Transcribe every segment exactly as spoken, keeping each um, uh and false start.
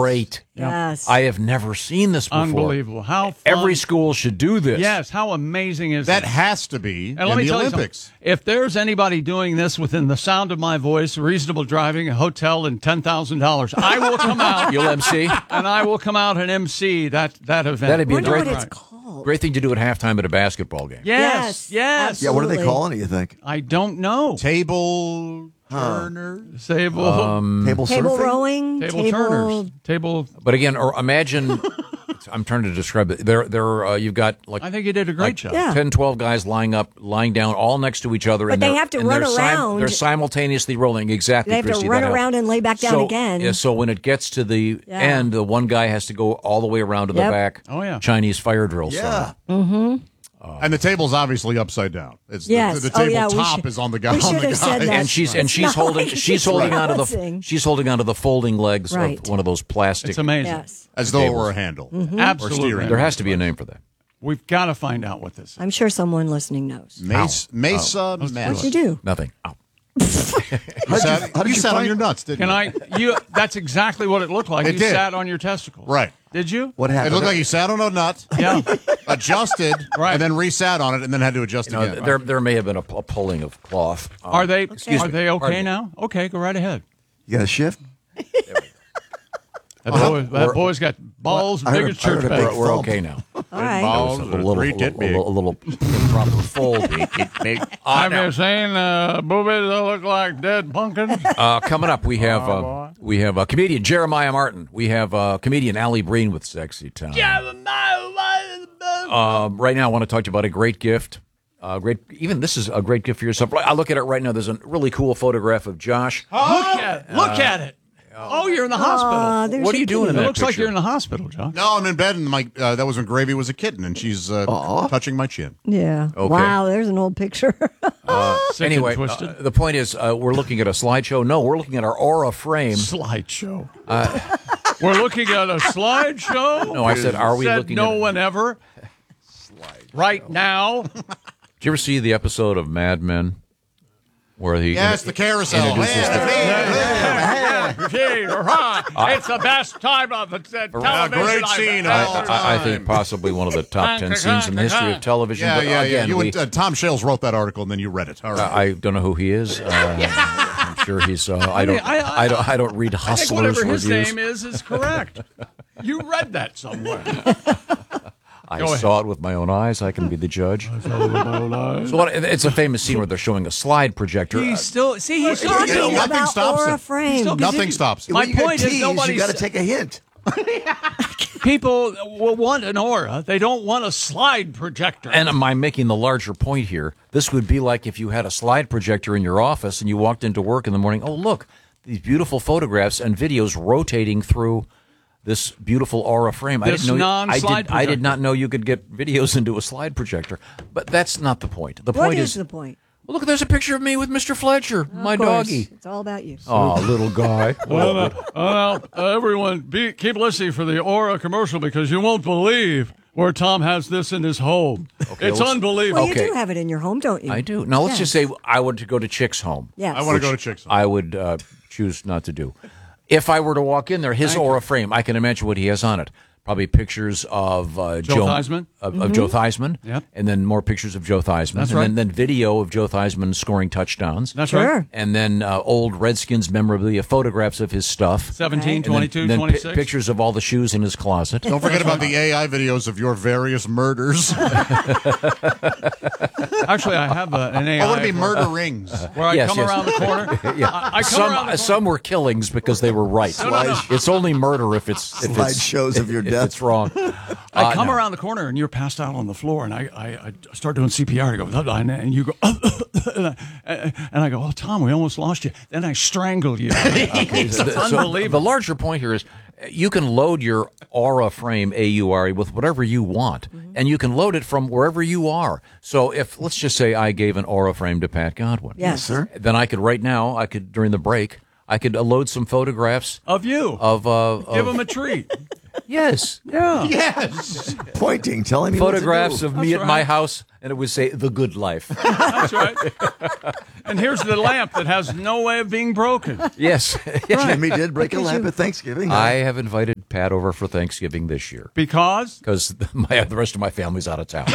great. Yes. I have never seen this before. Unbelievable. How fun. Every school should do this. Yes, how amazing is That this? has to be And in let me the tell Olympics. You something. If there's anybody doing this within the sound of my voice, reasonable driving, a hotel, and ten thousand dollars, I will come out. You'll M C? And I will come out and M C that, that event. That'd be a Wonder great, what it's called. great thing to do at halftime at a basketball game. Yes, Yes, yes. Yeah, what are they Absolutely. calling it, you think? I don't know. Table turners. Sable, Um, Table, Table surfing? rowing. table, turners. Table. But again, or imagine, I'm trying to describe it. There, there, uh, you've got like I think you did a great like job. Yeah. ten, twelve guys lying up, lying down, all next to each other. But and they they're- have to and run they're around. they're simultaneously rolling. Exactly. They have to Christy, run that helps. around and lay back down so, again. Yeah, so when it gets to the Yeah. end, the one guy has to go all the way around to the Yep. back. Oh, yeah. Chinese fire drill. Yeah. style. And the table's obviously upside down. It's Yes. the, the Oh, table yeah, we top should- is on the guy. we on should the have said guy. that. And she's and It's she's not holding like she's she's holding onto the balancing. she's holding onto the folding legs Right. of one of those plastic. It's amazing. Yes. As though it tables. were a handle. Absolutely. steering. There has to be a name for that. We've got to find out what this is. I'm sure someone listening knows. Mesa, Mesa Mass. What'd you do? Nothing. Oh. You How'd sat, you- how did you you sat on find- your nuts, didn't Can you? I? You. That's exactly what it looked like. It you did. sat on your testicles. Right. Did you? What It happened? looked like you sat on a nut, Yeah. adjusted, Right. and then resat on it, and then had to adjust You know, again. there there may have been a, a pulling of cloth. Um, Are they? Excuse are me. they Pardon okay me. now? Okay, go right ahead. You got a shift? That, boy, that We're- boy's got balls I big heard- as I church heard a big bags. We're thump. okay now. All right. Balls, A little, three a, tit big. little, a little improper fold. I've been saying uh, boobies that look like dead pumpkins. Uh, coming up, we have Oh, uh, boy. we have uh, comedian Jeremiah Martin. We have uh, comedian Allie Breen with Sexy Time. Um, right now, I want to talk to you about a great gift. Uh, great, even this is a great gift for yourself. I look at it right now. There's a really cool photograph of Josh. Look at it. Look at it. Oh, you're in the Uh, hospital. there's What are your you doing in kitty. It that looks like picture? you're in the hospital, John. No, I'm in bed, and my uh, that was when Gravy was a kitten, and she's uh, touching my chin. Yeah. Okay. Wow, there's an old picture. Sick Anyway, and twisted. uh, the point is, uh, we're looking at a slideshow. No, we're looking at our Aura frame. Slideshow. We're looking at a slideshow. No, I said, are we Said looking no at? one ever. Right now. Did you ever see the episode of Mad Men where he? Yes, the carousel. introduces Yeah, the- Hey, hurrah. It's the best time of the television. great I've scene. ever I- I, I think possibly one of the top ten scenes in the history of television. yeah, but yeah, yeah. again, You we- and, uh, Tom Shales wrote that article, and then you read it. All right. I don't know who he is. Uh, I'm sure he's. Uh, I don't. I- I- I don't. I don't read I think Hustlers whatever his reviews. name is is correct. You read that somewhere. I Go ahead. saw it with my own eyes. I can be the judge. So what, it's a famous scene where they're showing a slide projector. He's still see. He's Talking still nothing about stops Aura him. frame. Still- Nothing stops. My When you get point is teased, nobody's- you got to take a hint. People will want an aura. They don't want a slide projector. And am I making the larger point here? This would be like if you had a slide projector in your office and you walked into work in the morning. Oh, look, these beautiful photographs and videos rotating through this beautiful Aura frame. I This didn't know. I non-slide did. I did projector. not know you could get videos into a slide projector. But that's not the point. The What point is is, the point? well, look, there's a picture of me with Mister Fletcher, my Of course. doggy. It's all about you. Oh, little guy. well, uh, well, uh, everyone, be, keep listening for the aura commercial because you won't believe where Tom has this in his home. it's let's- unbelievable. Well, you okay. do have it in your home, don't you? I do. Now let's Yes. just say I would to go to Chick's home. Yes. I want to go to Chick's. I would uh, choose not to do. If I were to walk in there, his Aura frame, I can imagine what he has on it. Probably pictures of uh, Joe Theismann? of, of Joe Theismann, Yep. and then more pictures of Joe Theismann, That's and right. then, then video of Joe Theismann scoring touchdowns, That's Sure. right. and then uh, old Redskins memorabilia, photographs of his stuff, seventeen, and then- twenty-two, and then pi- twenty-six. pictures of all the shoes in his closet. Don't forget about the A I videos of your various murders. Actually, I have a, an A I. I want to be where- murder rings. Where I Yes, come yes. around the corner. Yeah, I, I come some around the corner. some were killings because they were right. no, no. It's only murder if it's if it's, Slideshows of your if death. it's wrong. I Uh, come no. around the corner and you're passed out on the floor, and I, I, I start doing C P R. I go, and you go, and I, and I go, oh, Tom, we almost lost you. Then I strangle you. It's So the- so unbelievable. the larger point here is you can load your Aura frame, A U R E, with whatever you want, and you can load it from wherever you are. So if, let's just say I gave an Aura frame to Pat Godwin. Yes. sir. Then I could, right now, I could, during the break, I could uh, load some photographs of you. of, uh, Give of him a treat. yes, Yeah. Yes. Pointing, telling me what to photographs do. of me That's at my right. house, and it would say The Good Life. That's right. And here's the lamp that has no way of being broken. Yes. Jimmy did break a lamp at Thanksgiving. I have invited Pat over for Thanksgiving this year Because because my the rest of my family's out of town.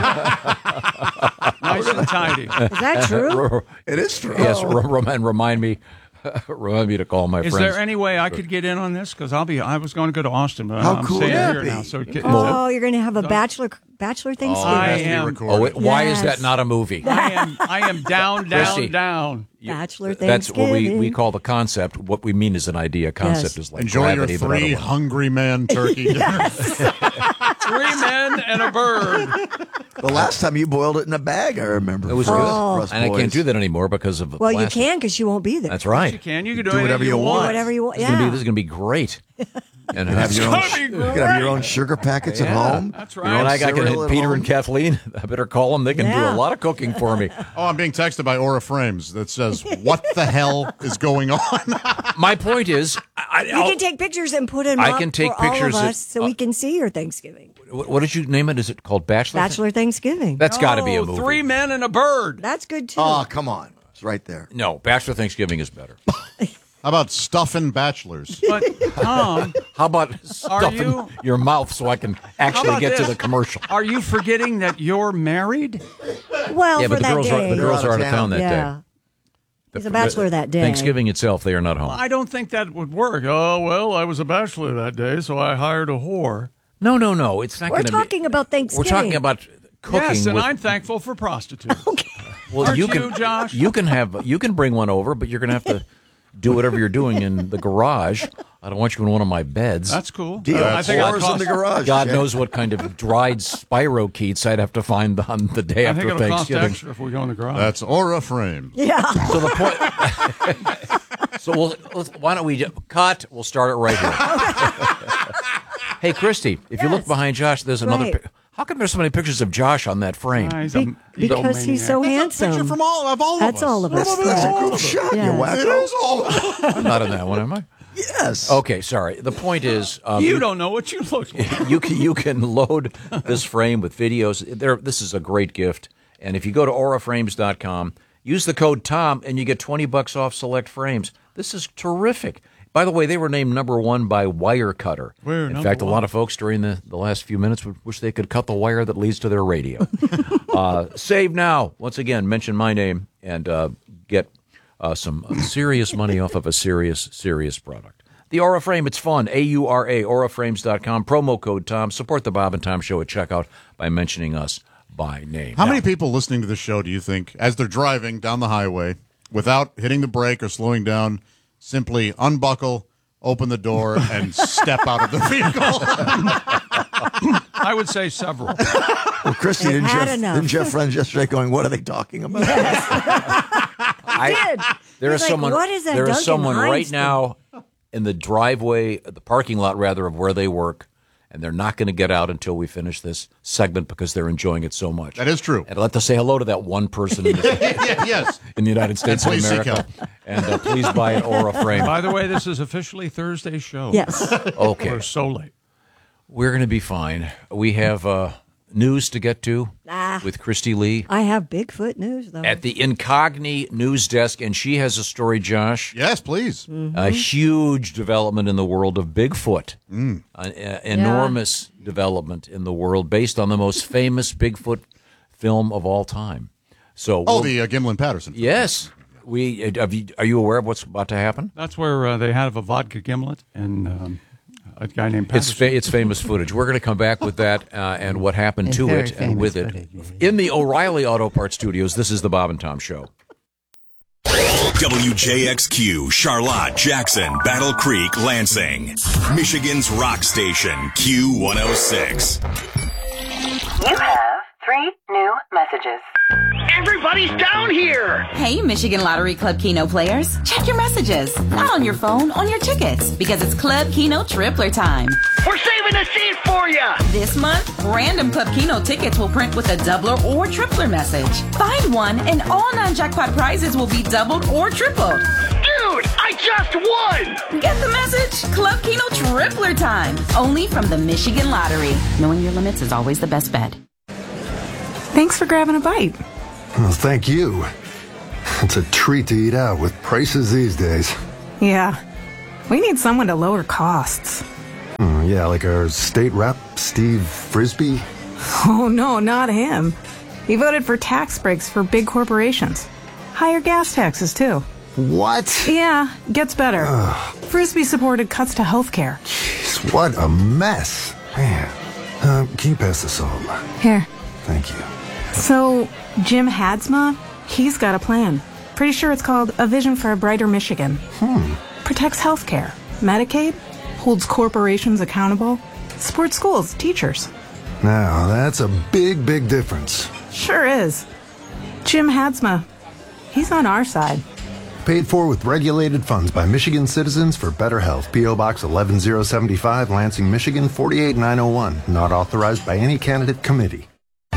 nice and tidy. Is that true? It is true. Yes, rem- and remind me, remind me to call my Is friends. there any way I could get in on this? Because I'll be. I was going to go to Austin, but How I'm cool staying would that here be? now. So it, Oh, you're going to have a bachelor bachelor Thanksgiving. I Has to be am. recorded. Oh, wait, why is that Yes. not a movie? I am. I am down, down, Chrissy. down. Bachelor That's what we, Thanksgiving. we call the concept. What we mean is an idea. Concept Yes. is like Enjoy your gravity, but I don't three want- hungry man turkey dinners. Three men and a bird. The last time you boiled it in a bag, I remember. It was for good, us- for us and I can't boys. do that anymore because of Well, you plastic. can because you won't be there. That's You right. can. You can do, Do anything whatever you Do want. whatever you want. This is gonna be- Yeah. this is going to be great. And You have your own, gonna be you can have your own sugar packets at Yeah. home. That's Your right. own and I got cereal can at Peter home. and Kathleen. I better call them. They can do Yeah. a lot of cooking for me. Oh, I'm being texted by Aura Frames that says, "What the hell is going on?" My point is, I, You can take pictures and put them I up can take for all pictures of that- us so we can see your Thanksgiving. what, what did you name it? Is it called Bachelor? Bachelor Thanksgiving. That's got to be a Oh, movie. three men and a bird. That's good too. Oh, come on. It's right there. No, Bachelor Thanksgiving is better. How about stuffing bachelors? But Tom, How about stuffing you- your mouth so I can actually about get to this? the commercial? are you forgetting that you're married? well, Yeah, for but the that girls day. are the girls are out of town that yeah. day. He's a bachelor that day. Thanksgiving itself, they are not home. I don't think that would work. Oh well, I was a bachelor that day, so I hired a whore. No, no, no. It's not We're going to talking be. about We're Thanksgiving. talking about cooking. Yes, and with, I'm thankful for prostitutes. well, Aren't you you, can, Josh? You can have. You can bring one over, but you're going to have to do whatever you're doing in the garage. I don't want you in one of my beds. That's cool. Deal. Uh, I think it'll Floors in cost, the garage. God Jack. knows what kind of dried spirochetes I'd have to find on the day I after think it'll cost Thanksgiving. extra if we go in the garage. That's Aura Frames. Yeah. So the point. so we'll, let's, why don't we just, cut? We'll start it right here. Hey, Christy, if you look Yes. behind Josh, there's another. Right. Pic- How come there's so many pictures of Josh on that frame? Ah, he's a- Be- he's a because he's so maniac. handsome. Picture from all of all of That's us. all of us. That's a Yeah. group shot, you Yes. wacko. It is all of us. I'm not in that one, am I? Yes. Okay, sorry. The point is, um, You don't know what you look like. you can you can load this frame with videos. There, this is a great gift. And if you go to aura frames dot com, use the code Tom, and you get twenty bucks off select frames. This is terrific. By the way, they were named number one by Wirecutter. We're In number fact, a lot one. of folks during the, the last few minutes would wish they could cut the wire that leads to their radio. uh, save now. Once again, mention my name and uh, get uh, some serious money off of a serious, serious product. The Aura Frame, it's fun. A U R A, aura frames dot com. Promo code Tom. Support the Bob and Tom Show at checkout by mentioning us by name. How Now, many people listening to the show do you think, as they're driving down the highway, without hitting the brake or slowing down, simply unbuckle, open the door, and step out of the vehicle? I would say several. Well, Christy, They've didn't you, had have, enough. didn't you have friends yesterday going, what are they talking about? I, did. there He's is like, someone. "What is that there is Duncan someone Hines right thing?" now in the driveway, the parking lot rather, of where they work, and they're not going to get out until we finish this segment because they're enjoying it so much. That is true. And I'd like to say hello to that one person in the, Yeah, yes. in the United States of please seek America. And uh, please buy an Aura frame. By the way, this is officially Thursday's show. Yes. Okay, We're so late. we're going to be fine. We have uh, news to get to Ah. with Christy Lee I have Bigfoot news, though. at the Incogni news desk, and she has a story, Josh. Yes, please. A huge development in the world of Bigfoot. An uh, enormous development in the world based on the most famous Bigfoot film of all time. So, Oh, we'll- the uh, Gimlin Patterson. yes. We uh, have you, are you aware of what's about to happen? That's where uh, they have a vodka gimlet and um, a guy named It's Patterson. fa- it's famous footage. We're going to come back with that uh, and what happened It's to very it and famous with it footage, yeah. in the O'Reilly Auto Parts Studios. This is the Bob and Tom Show. W J X Q, Charlotte, Jackson, Battle Creek, Lansing. Michigan's rock station, Q one oh six. You have three new messages. Everybody's down here! Hey, Michigan Lottery Club Keno players. Check your messages. Not on your phone, on your tickets. Because it's Club Keno Tripler time. We're saving a seat for you! This month, random Club Keno tickets will print with a doubler or tripler message. Find one and all non-jackpot prizes will be doubled or tripled. Dude, I just won! Get the message? Club Keno Tripler time. Only from the Michigan Lottery. Knowing your limits is always the best bet. Thanks for grabbing a bite. Well, thank you. It's a treat to eat out with prices these days. Yeah, we need someone to lower costs. Mm, yeah, like our state rep, Steve Frisbee. Oh, no, not him. He voted for tax breaks for big corporations. Higher gas taxes, too. What? Yeah, gets better. Ugh. Frisbee supported cuts to health care. Jeez, what a mess. Man. Uh, can you pass the salt? Here. Thank you. So, Jim Hadsma, he's got a plan. Pretty sure it's called A Vision for a Brighter Michigan. Hmm. Protects health care, Medicaid, holds corporations accountable, supports schools, teachers. Now, that's a big, big difference. Sure is. Jim Hadsma, he's on our side. Paid for with regulated funds by Michigan Citizens for Better Health. P O. Box eleven oh seventy-five, Lansing, Michigan four eight nine oh one. Not authorized by any candidate committee.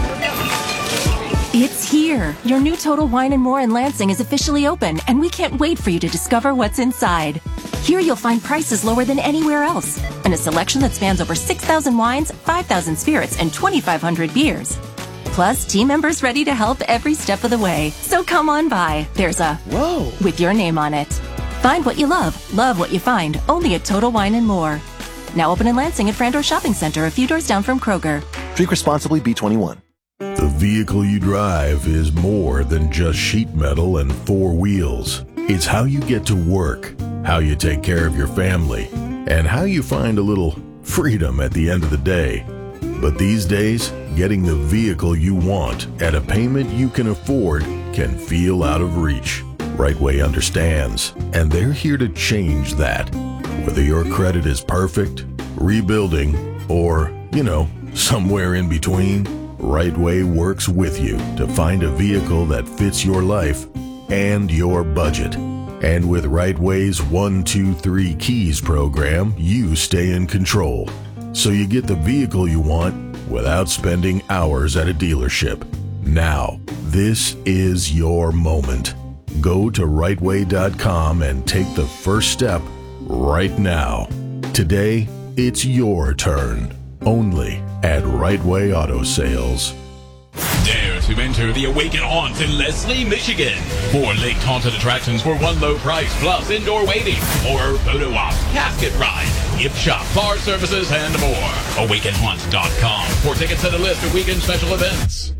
It's here. Your new Total Wine and More in Lansing is officially open, and we can't wait for you to discover what's inside. Here you'll find prices lower than anywhere else, and a selection that spans over six thousand wines, five thousand spirits, and twenty-five hundred beers. Plus, team members ready to help every step of the way. So come on by. There's a Whoa with your name on it. Find what you love, love what you find, only at Total Wine and More. Now open in Lansing at Frandor Shopping Center, a few doors down from Kroger. Drink responsibly, B twenty-one. The vehicle you drive is more than just sheet metal and four wheels. It's how you get to work, how you take care of your family, and how you find a little freedom at the end of the day. But these days, getting the vehicle you want at a payment you can afford can feel out of reach. Rightway understands, and they're here to change that. Whether your credit is perfect, rebuilding, or, you know, somewhere in between, Rightway works with you to find a vehicle that fits your life and your budget. And with Rightway's one two three Keys program, you stay in control. So you get the vehicle you want without spending hours at a dealership. Now, this is your moment. Go to rightway dot com and take the first step right now. Today, it's your turn. Only at Rightway Auto Sales. Dare to enter the Awaken Haunt in Leslie, Michigan. Four linked haunted attractions for one low price, plus indoor waiting, horror photo op, casket ride, gift shop, bar services, and more. awaken haunt dot com for tickets and a list of weekend special events.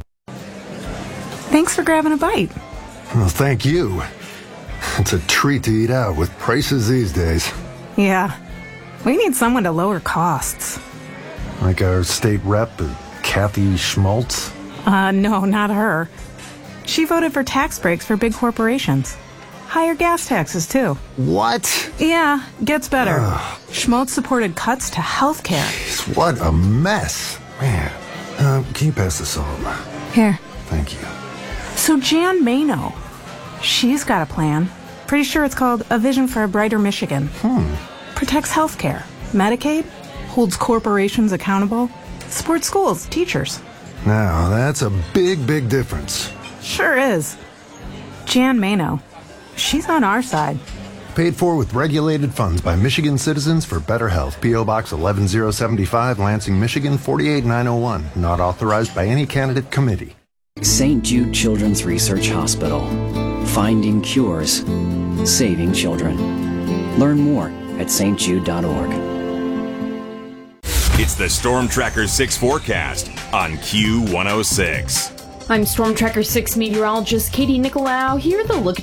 Thanks for grabbing a bite. Well, thank you. It's a treat to eat out with prices these days. Yeah, we need someone to lower costs. Like our state rep, Kathy Schmaltz? Uh, no, not her. She voted for tax breaks for big corporations. Higher gas taxes, too. What? Yeah, gets better. Ugh. Schmaltz supported cuts to health care. Jeez, what a mess. Man. Uh, can you pass the salt? Here. Thank you. So Jan Mano, she's got a plan. Pretty sure it's called A Vision for a Brighter Michigan. Hmm. Protects health care, Medicaid, holds corporations accountable, supports schools, teachers. Now, that's a big, big difference. Sure is. Jan Mano, she's on our side. Paid for with regulated funds by Michigan Citizens for Better Health. P O. Box eleven oh seventy-five, Lansing, Michigan four eight nine oh one. Not authorized by any candidate committee. Saint Jude Children's Research Hospital. Finding cures. Saving children. Learn more at s t jude dot org. It's the Storm Tracker six forecast on Q one oh six. I'm Storm Tracker six meteorologist Katie Nicolau. Here are the look